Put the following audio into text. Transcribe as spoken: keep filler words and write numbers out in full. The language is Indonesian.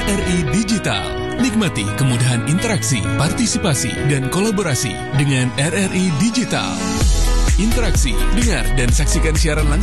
R I Digital. Nikmati kemudahan interaksi, partisipasi, dan kolaborasi dengan R R I Digital. Interaksi, dengar, dan saksikan siaran langsung